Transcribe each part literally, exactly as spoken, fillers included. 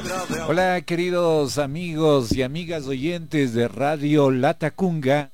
Hola queridos amigos y amigas oyentes de Radio Latacunga.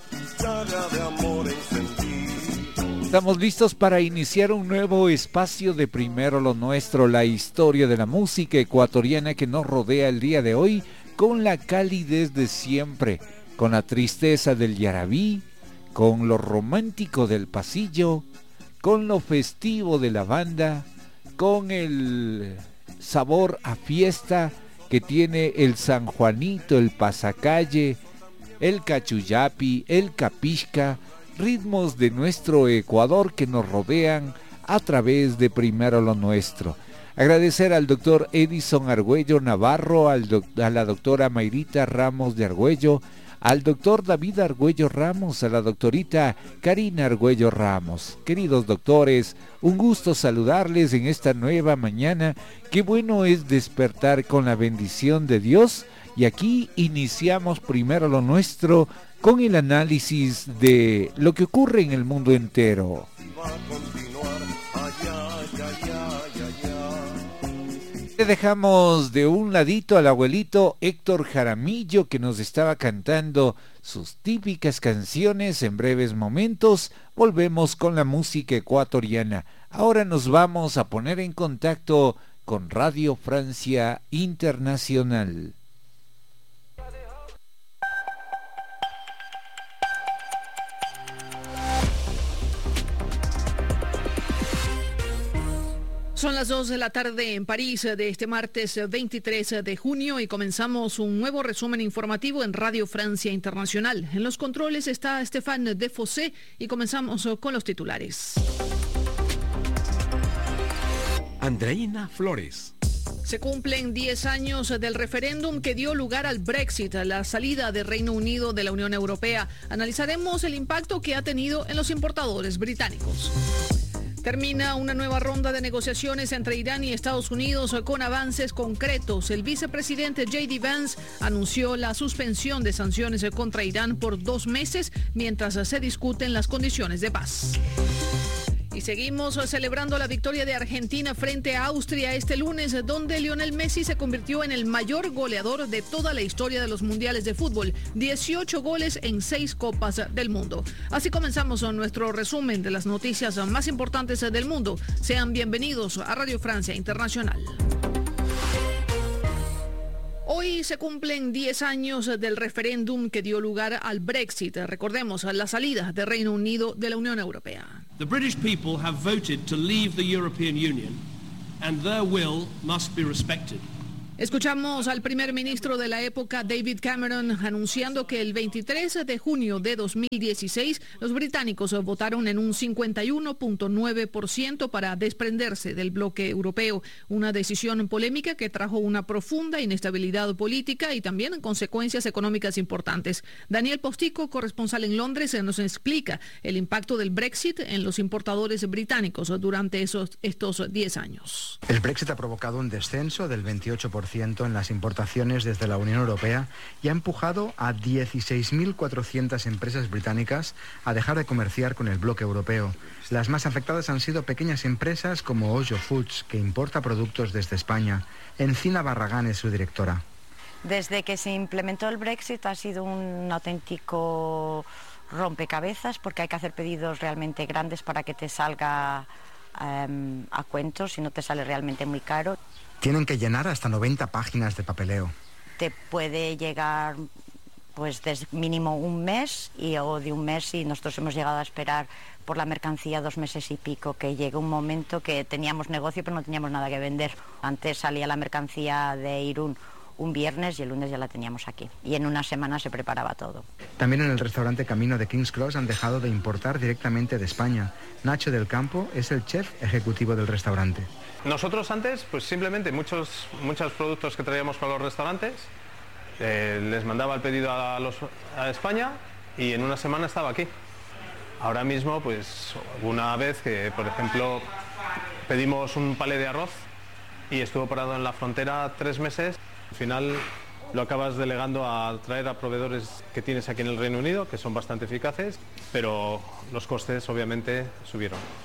Estamos listos para iniciar un nuevo espacio de Primero lo Nuestro, la historia de la música ecuatoriana que nos rodea el día de hoy, con la calidez de siempre, con la tristeza del yarabí, con lo romántico del pasillo, con lo festivo de la banda, con el sabor a fiesta que tiene el San Juanito, el pasacalle, el cachuyapi, el capisca, ritmos de nuestro Ecuador que nos rodean a través de Primero lo Nuestro. Agradecer al doctor Edison Argüello Navarro, al doc- a la doctora Mayrita Ramos de Argüello, al doctor David Argüello Ramos, a la doctorita Karina Argüello Ramos. Queridos doctores, un gusto saludarles en esta nueva mañana. Qué bueno es despertar con la bendición de Dios. Y aquí iniciamos Primero lo Nuestro con el análisis de lo que ocurre en el mundo entero. Le dejamos de un ladito al abuelito Héctor Jaramillo, que nos estaba cantando sus típicas canciones. En breves momentos volvemos con la música ecuatoriana. Ahora nos vamos a poner en contacto con Radio Francia Internacional. Son las dos de la tarde en París de este martes veintitrés de junio y comenzamos un nuevo resumen informativo en Radio Francia Internacional. En los controles está Stéphane Defossé y comenzamos con los titulares. Andreina Flores. Se cumplen diez años del referéndum que dio lugar al Brexit, a la salida de Reino Unido de la Unión Europea. Analizaremos el impacto que ha tenido en los importadores británicos. Termina una nueva ronda de negociaciones entre Irán y Estados Unidos con avances concretos. El vicepresidente J D Vance anunció la suspensión de sanciones contra Irán por dos meses mientras se discuten las condiciones de paz. Y seguimos celebrando la victoria de Argentina frente a Austria este lunes, donde Lionel Messi se convirtió en el mayor goleador de toda la historia de los mundiales de fútbol, dieciocho goles en seis copas del mundo. Así comenzamos nuestro resumen de las noticias más importantes del mundo. Sean bienvenidos a Radio Francia Internacional. Hoy se cumplen diez años del referéndum que dio lugar al Brexit. Recordemos la salida del Reino Unido de la Unión Europea. The British people have voted to leave the European Union, and their will must be respected. Escuchamos al primer ministro de la época, David Cameron, anunciando que el veintitrés de junio de dos mil dieciséis los británicos votaron en un cincuenta y uno punto nueve por ciento para desprenderse del bloque europeo, una decisión polémica que trajo una profunda inestabilidad política y también consecuencias económicas importantes. Daniel Postico, corresponsal en Londres, nos explica el impacto del Brexit en los importadores británicos durante esos, estos diez años. El Brexit ha provocado un descenso del veintiocho por ciento en las importaciones desde la Unión Europea y ha empujado a dieciséis mil cuatrocientas empresas británicas a dejar de comerciar con el bloque europeo. Las más afectadas han sido pequeñas empresas como Ojo Foods, que importa productos desde España. Encina Barragán es su directora. Desde que se implementó el Brexit ha sido un auténtico rompecabezas, porque hay que hacer pedidos realmente grandes para que te salga um, a cuento, si no te sale realmente muy caro. Tienen que llenar hasta noventa páginas de papeleo. Te puede llegar pues desde mínimo un mes y o de un mes, y nosotros hemos llegado a esperar por la mercancía dos meses y pico, que llegó un momento que teníamos negocio pero no teníamos nada que vender. Antes salía la mercancía de Irún un viernes y el lunes ya la teníamos aquí. Y en una semana se preparaba todo. También en el restaurante Camino de King's Cross han dejado de importar directamente de España. Nacho del Campo es el chef ejecutivo del restaurante. Nosotros antes, pues simplemente muchos, muchos productos que traíamos para los restaurantes, eh, les mandaba el pedido a, los, a España y en una semana estaba aquí. Ahora mismo, pues una vez que, por ejemplo, pedimos un palé de arroz y estuvo parado en la frontera tres meses, al final lo acabas delegando a traer a proveedores que tienes aquí en el Reino Unido, que son bastante eficaces, pero los costes obviamente subieron.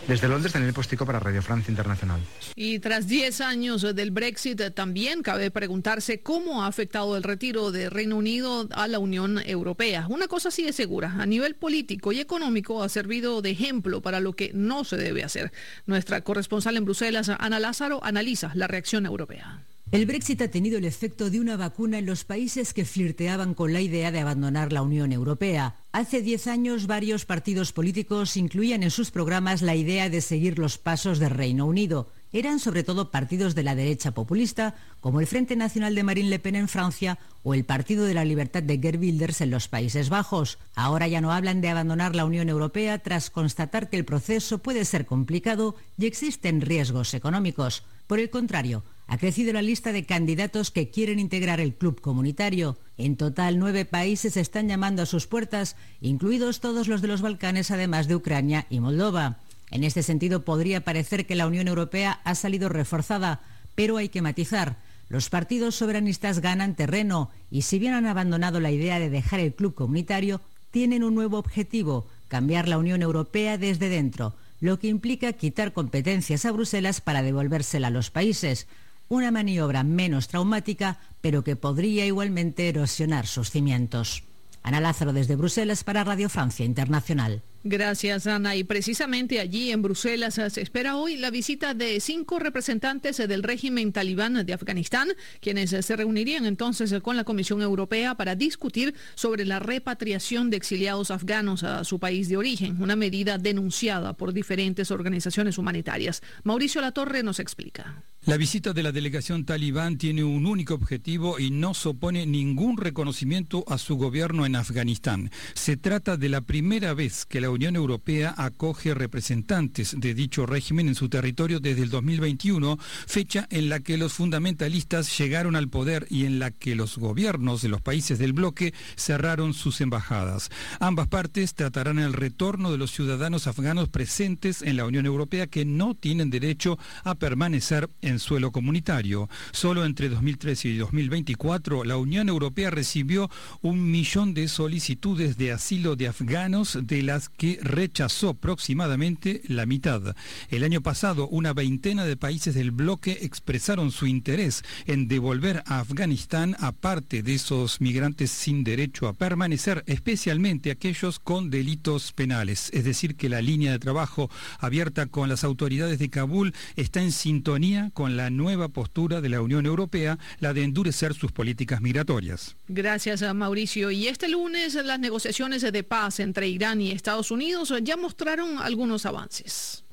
Desde Londres, Daniel Postico para Radio Francia Internacional. Y tras diez años del Brexit, también cabe preguntarse cómo ha afectado el retiro de Reino Unido a la Unión Europea. Una cosa sí es segura, a nivel político y económico ha servido de ejemplo para lo que no se debe hacer. Nuestra corresponsal en Bruselas, Ana Lázaro, analiza la reacción europea. El Brexit ha tenido el efecto de una vacuna en los países que flirteaban con la idea de abandonar la Unión Europea. Hace diez años, varios partidos políticos incluían en sus programas la idea de seguir los pasos del Reino Unido. Eran sobre todo partidos de la derecha populista, como el Frente Nacional de Marine Le Pen en Francia o el Partido de la Libertad de Geert Wilders en los Países Bajos. Ahora ya no hablan de abandonar la Unión Europea tras constatar que el proceso puede ser complicado y existen riesgos económicos. Por el contrario, ha crecido la lista de candidatos que quieren integrar el club comunitario. En total, nueve países están llamando a sus puertas, incluidos todos los de los Balcanes, además de Ucrania y Moldova. En este sentido, podría parecer que la Unión Europea ha salido reforzada, pero hay que matizar. Los partidos soberanistas ganan terreno y, si bien han abandonado la idea de dejar el club comunitario, tienen un nuevo objetivo: cambiar la Unión Europea desde dentro, lo que implica quitar competencias a Bruselas para devolvérsela a los países. Una maniobra menos traumática, pero que podría igualmente erosionar sus cimientos. Ana Lázaro desde Bruselas para Radio Francia Internacional. Gracias, Ana. Y precisamente allí en Bruselas se espera hoy la visita de cinco representantes del régimen talibán de Afganistán, quienes se reunirían entonces con la Comisión Europea para discutir sobre la repatriación de exiliados afganos a su país de origen, una medida denunciada por diferentes organizaciones humanitarias. Mauricio Latorre nos explica. La visita de la delegación talibán tiene un único objetivo y no supone ningún reconocimiento a su gobierno en Afganistán. Se trata de la primera vez que la Unión Europea acoge representantes de dicho régimen en su territorio desde el dos mil veintiuno, fecha en la que los fundamentalistas llegaron al poder y en la que los gobiernos de los países del bloque cerraron sus embajadas. Ambas partes tratarán el retorno de los ciudadanos afganos presentes en la Unión Europea que no tienen derecho a permanecer en suelo comunitario. Solo entre dos mil trece y dos mil veinticuatro, la Unión Europea recibió un millón de solicitudes de asilo de afganos, de las que rechazó aproximadamente la mitad. El año pasado, una veintena de países del bloque expresaron su interés en devolver a Afganistán a parte de esos migrantes sin derecho a permanecer, especialmente aquellos con delitos penales. Es decir, que la línea de trabajo abierta con las autoridades de Kabul está en sintonía con la nueva postura de la Unión Europea, la de endurecer sus políticas migratorias. Gracias, Mauricio. Y este lunes las negociaciones de paz entre Irán y Estados Unidos ya mostraron algunos avances.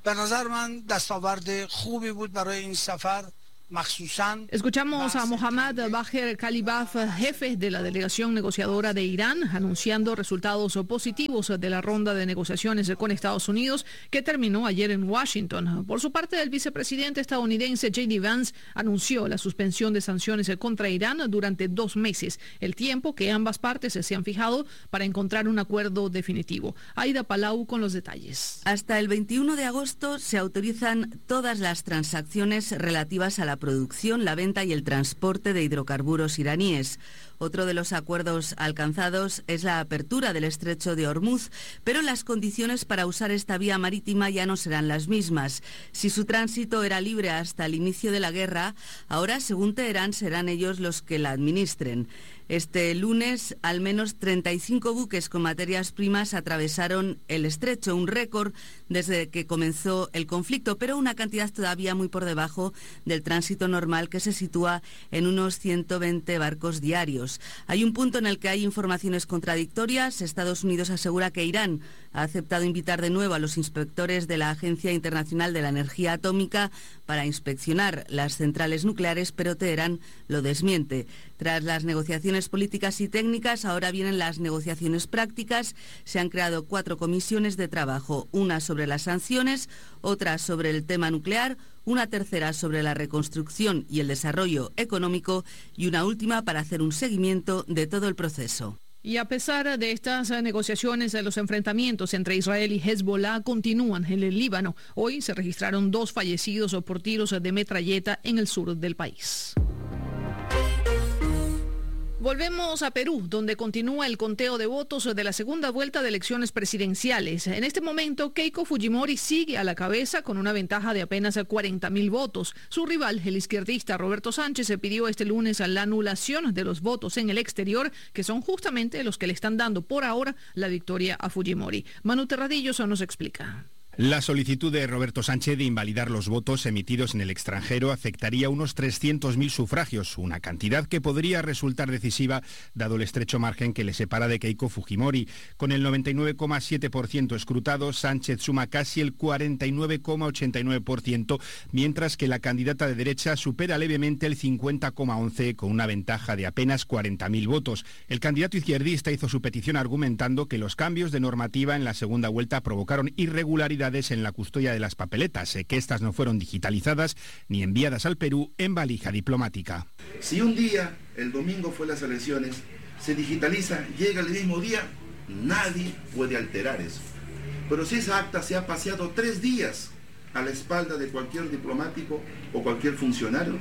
Escuchamos a Mohammad Bagher Khalibaf, jefe de la delegación negociadora de Irán, anunciando resultados positivos de la ronda de negociaciones con Estados Unidos que terminó ayer en Washington. Por su parte, el vicepresidente estadounidense J D Vance anunció la suspensión de sanciones contra Irán durante dos meses, el tiempo que ambas partes se han fijado para encontrar un acuerdo definitivo. Aida Palau con los detalles. Hasta el veintiuno de agosto se autorizan todas las transacciones relativas a la producción, la venta y el transporte de hidrocarburos iraníes. Otro de los acuerdos alcanzados es la apertura del estrecho de Hormuz, pero las condiciones para usar esta vía marítima ya no serán las mismas. Si su tránsito era libre hasta el inicio de la guerra, ahora, según Teherán, serán ellos los que la administren. Este lunes, al menos treinta y cinco buques con materias primas atravesaron el estrecho, un récord desde que comenzó el conflicto, pero una cantidad todavía muy por debajo del tránsito normal, que se sitúa en unos ciento veinte barcos diarios. Hay un punto en el que hay informaciones contradictorias. Estados Unidos asegura que Irán ha aceptado invitar de nuevo a los inspectores de la Agencia Internacional de la Energía Atómica para inspeccionar las centrales nucleares, pero Teherán lo desmiente. Tras las negociaciones políticas y técnicas, ahora vienen las negociaciones prácticas. Se han creado cuatro comisiones de trabajo, una sobre las sanciones, otra sobre el tema nuclear, una tercera sobre la reconstrucción y el desarrollo económico y una última para hacer un seguimiento de todo el proceso. Y a pesar de estas negociaciones, los enfrentamientos entre Israel y Hezbollah continúan en el Líbano. Hoy se registraron dos fallecidos por tiros de metralleta en el sur del país. Volvemos a Perú, donde continúa el conteo de votos de la segunda vuelta de elecciones presidenciales. En este momento, Keiko Fujimori sigue a la cabeza con una ventaja de apenas cuarenta mil votos. Su rival, el izquierdista Roberto Sánchez, se pidió este lunes la anulación de los votos en el exterior, que son justamente los que le están dando por ahora la victoria a Fujimori. Manu Terradillos nos explica. La solicitud de Roberto Sánchez de invalidar los votos emitidos en el extranjero afectaría unos trescientos mil sufragios, una cantidad que podría resultar decisiva dado el estrecho margen que le separa de Keiko Fujimori. Con el noventa y nueve coma siete por ciento escrutado, Sánchez suma casi el cuarenta y nueve coma ochenta y nueve por ciento, mientras que la candidata de derecha supera levemente el cincuenta coma once por ciento con una ventaja de apenas cuarenta mil votos. El candidato izquierdista hizo su petición argumentando que los cambios de normativa en la segunda vuelta provocaron irregularidades en la custodia de las papeletas, que éstas no fueron digitalizadas ni enviadas al Perú en valija diplomática. Si un día, el domingo fue las elecciones, se digitaliza, llega el mismo día, nadie puede alterar eso. Pero si esa acta se ha paseado tres días a la espalda de cualquier diplomático o cualquier funcionario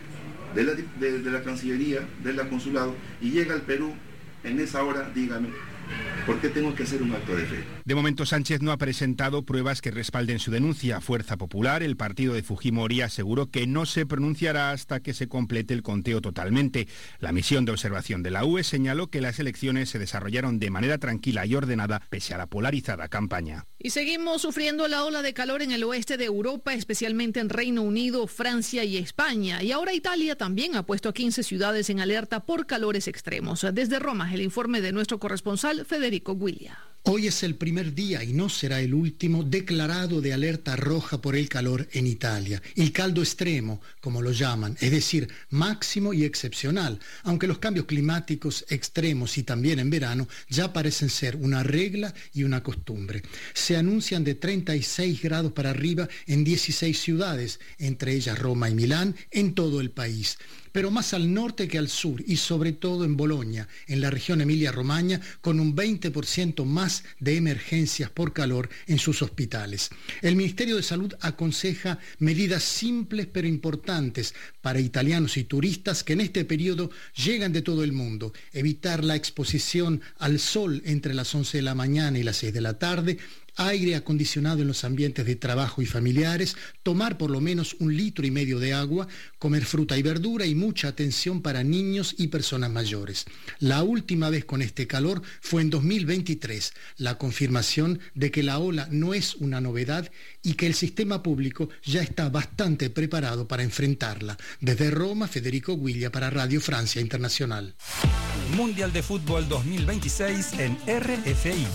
de la, de, de la Cancillería, de la Consulado, y llega al Perú, en esa hora, dígame, ¿por qué tengo que hacer un acto de fe? De momento, Sánchez no ha presentado pruebas que respalden su denuncia. Fuerza Popular, el partido de Fujimori, aseguró que no se pronunciará hasta que se complete el conteo totalmente. La misión de observación de la U E señaló que las elecciones se desarrollaron de manera tranquila y ordenada pese a la polarizada campaña. Y seguimos sufriendo la ola de calor en el oeste de Europa, especialmente en Reino Unido, Francia y España. Y ahora Italia también ha puesto a quince ciudades en alerta por calores extremos. Desde Roma, el informe de nuestro corresponsal Federico Guiglia. Hoy es el primer día, y no será el último, declarado de alerta roja por el calor en Italia. El caldo extremo, como lo llaman, es decir, máximo y excepcional, aunque los cambios climáticos extremos y también en verano ya parecen ser una regla y una costumbre. Se anuncian de treinta y seis grados para arriba en dieciséis ciudades, entre ellas Roma y Milán, en todo el país. Pero más al norte que al sur, y sobre todo en Bolonia, en la región Emilia-Romagna, con un veinte por ciento más de emergencias por calor en sus hospitales. El Ministerio de Salud aconseja medidas simples pero importantes para italianos y turistas que en este periodo llegan de todo el mundo. Evitar la exposición al sol entre las once de la mañana y las seis de la tarde, aire acondicionado en los ambientes de trabajo y familiares, tomar por lo menos un litro y medio de agua, comer fruta y verdura y mucha atención para niños y personas mayores. La última vez con este calor fue en dos mil veintitrés, la confirmación de que la ola no es una novedad y que el sistema público ya está bastante preparado para enfrentarla. Desde Roma, Federico Guiglia para Radio Francia Internacional. Mundial de Fútbol dos mil veintiséis en R F I.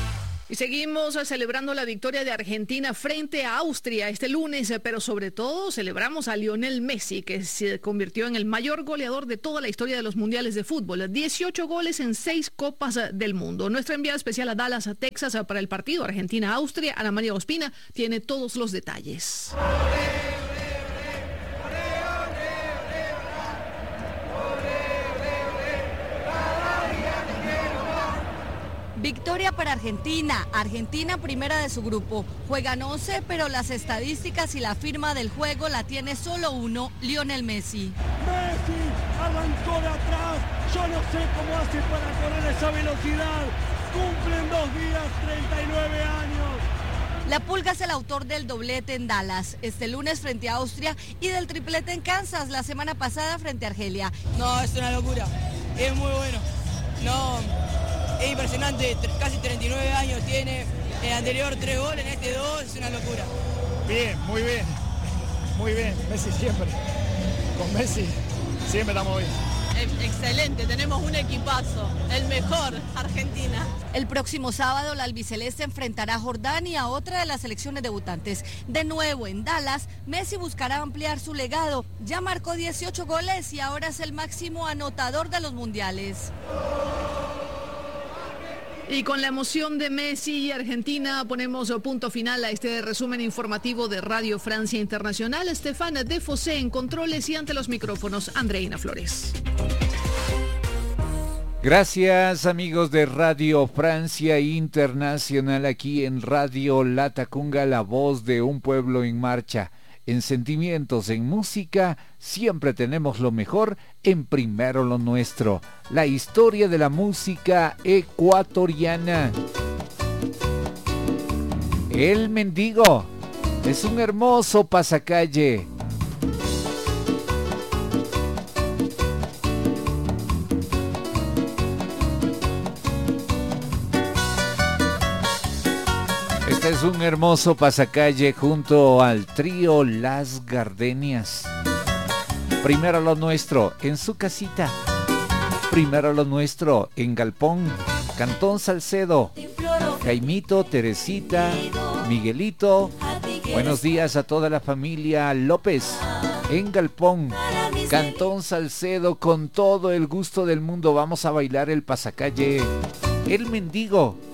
Y seguimos celebrando la victoria de Argentina frente a Austria este lunes, pero sobre todo celebramos a Lionel Messi, que se convirtió en el mayor goleador de toda la historia de los mundiales de fútbol. dieciocho goles en seis Copas del Mundo. Nuestra enviada especial a Dallas, a Texas, para el partido Argentina-Austria, Ana María Ospina, tiene todos los detalles. Victoria para Argentina. Argentina primera de su grupo. Juegan once, pero las estadísticas y la firma del juego la tiene solo uno, Lionel Messi. Messi arrancó de atrás. Yo no sé cómo hace para correr esa velocidad. Cumplen dos días, treinta y nueve años. La Pulga es el autor del doblete en Dallas este lunes frente a Austria y del triplete en Kansas la semana pasada frente a Argelia. No, es una locura. Es muy bueno. No... Es impresionante, casi treinta y nueve años tiene, en el anterior tres goles, en este dos, es una locura. Bien, muy bien, muy bien, Messi siempre, con Messi siempre estamos bien. Excelente, tenemos un equipazo, el mejor, Argentina. El próximo sábado la albiceleste enfrentará a Jordania, otra de las selecciones debutantes. De nuevo en Dallas, Messi buscará ampliar su legado. Ya marcó dieciocho goles y ahora es el máximo anotador de los mundiales. Y con la emoción de Messi y Argentina ponemos punto final a este resumen informativo de Radio Francia Internacional. Estefan de Fossé en controles y ante los micrófonos, Andreina Flores. Gracias amigos de Radio Francia Internacional, aquí en Radio Latacunga, la voz de un pueblo en marcha. en sentimientos, en música, siempre tenemos lo mejor en Primero lo Nuestro, la historia de la música ecuatoriana. El Mendigo es un hermoso pasacalle. Este es un hermoso pasacalle junto al trío Las Gardenias. Primero lo Nuestro en su casita. Primero lo Nuestro en Galpón, Cantón Salcedo. Jaimito, Teresita, Miguelito. Buenos días a toda la familia López en Galpón, Cantón Salcedo. Con todo el gusto del mundo vamos a bailar el pasacalle El Mendigo.